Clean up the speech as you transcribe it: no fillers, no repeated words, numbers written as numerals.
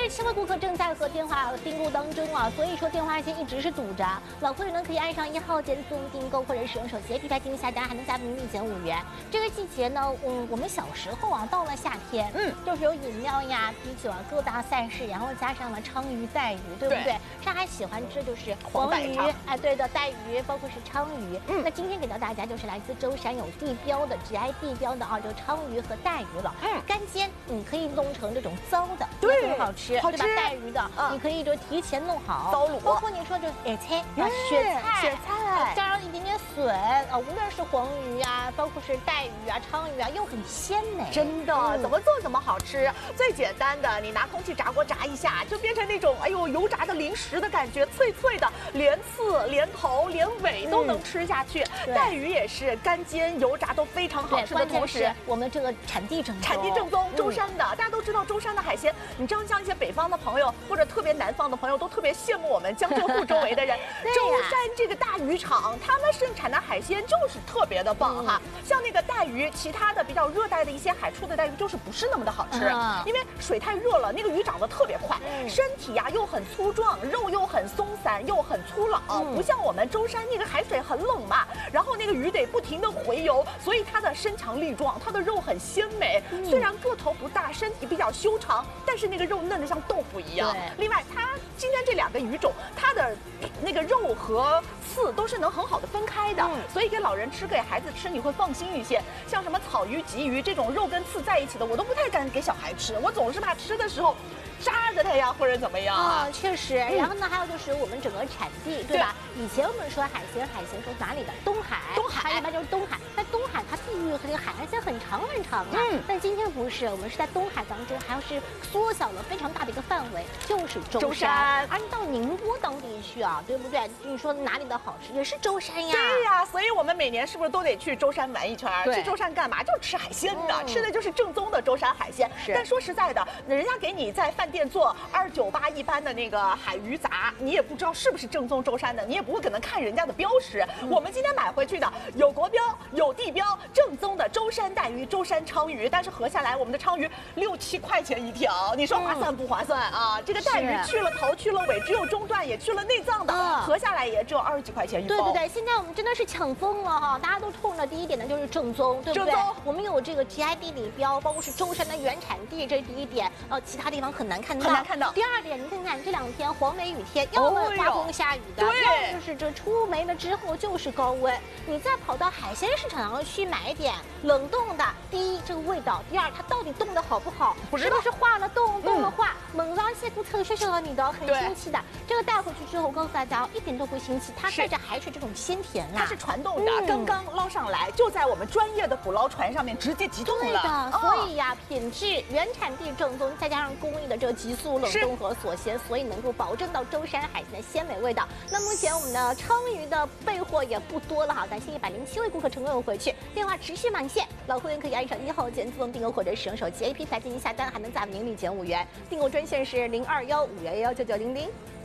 7位顾客正在和电话订购当中啊，所以说电话线一直是堵着。老会员呢可以按上1号键自动订购，或者使用手机 APP 来进行下单，还能加明利减5元。这个季节呢，我们小时候啊，到了夏天，就是有饮料呀、啤酒啊，各大赛事，然后加上了鲳鱼、带鱼，对不对？上海喜欢吃就是黄鱼，哎，对的，带鱼，包括是鲳鱼。那今天给到大家就是来自舟山有地标的 GI 地标的啊，这个鲳鱼和带鱼了。干煎你可以弄成这种糟的，对，很好吃，对吧？带鱼的，你可以就提前弄好，糟卤，包括你说这野菜啊，雪菜，加上一点点笋啊，无论是黄鱼啊，包括是带鱼啊、鲳鱼啊，又很鲜美。 真的，怎么做怎么好吃。最简单的，你拿空气炸锅炸一下，就变成那种哎呦油炸的零食的感觉，脆脆的，连刺、连头、连尾都能吃下去。带鱼也是干煎、油炸都非常好吃的同时， 我们这个产地正宗，舟山的。大家都知道舟山的海鲜，你知道像一些北方的朋友或者特别南方的朋友都特别羡慕我们江浙沪周围的人。舟山这个大渔场，他们生产的海鲜就是特别的棒哈。像那个带鱼，其他的比较热带的一些海出的带鱼就是不是那么的好吃，因为水太热了，那个鱼长得特别快，身体呀又很粗壮，肉又很松散又很粗老，不像我们舟山那个海水很冷嘛，然后那个鱼得不停的回游，所以它的身强力壮，它的肉很鲜美。虽然个头不大，身体比较修长，但是那个肉嫩得像豆腐一样。另外，它今天这2个鱼种，它的那个肉和刺都是能很好的分开的，所以给老人吃、给孩子吃你会放心一些。像什么草鱼、鲫鱼这种肉跟刺在一起的，我都不太敢给小孩吃，我总是怕吃的时候扎着它呀，或者怎么样啊？ 确实。然后呢，还有就是我们整个产地，对吧？以前我们说海鲜说哪里的？东海，它一般就是东海。在东海，它地域和这个海岸线很长很长啊。但今天不是，我们是在东海当中，还是缩小了非常大的一个范围，就是舟山。而你到宁波等地去啊，对不对？你说哪里的好吃，也是舟山呀。 对呀，所以我们每年是不是都得去舟山玩一圈？去舟山干嘛？就是吃海鲜的，吃的就是正宗的舟山海鲜。但说实在的，人家给你在饭店做298一般的那个海鱼杂，你也不知道是不是正宗舟山的，你也不会可能看人家的标识。我们今天买回去的有国标有地标，正宗的舟山带鱼、舟山鲳鱼，但是合下来我们的鲳鱼6、7块钱一条，你说划算不划算啊？这个带鱼去了头去了尾，只有中段也去了内脏的，合下来也只有20几块钱一包。 对，现在我们真的是抢疯了哈！大家都冲着第一点呢就是正宗，对不对？我们有这个 GI 地理标，包括是舟山的原产地，这是第一点。其他地方很难看到。第二点，你看看这2天黄梅雨天，要么刮风下雨的，要么就是这出梅了之后就是高温。你再跑到海鲜市场上去买一点冷冻的，第一这个味道，第二它到底冻的好不好？是不是化了冻了化？猛让蟹骨特秀了你的，很腥气的。这个带回去之后，我告诉大家一点都不腥气，它带着海水这种鲜甜啦。 它是传动的，刚刚捞上来，就在我们专业的捕捞船上面直接急冻了。 对的，所以呀，品质原产地正宗，再加上工艺的这个急速冷冻和锁鲜，所以能够保证到舟山海鲜的鲜美味道。那目前我们的鲳鱼的备货也不多了哈，感谢107位顾客成功回去，电话持续满线，老会员可以按上1号键自动订购或者使用手机 APP 来进行下单，还能加明利减5元。订购专线是0215119900。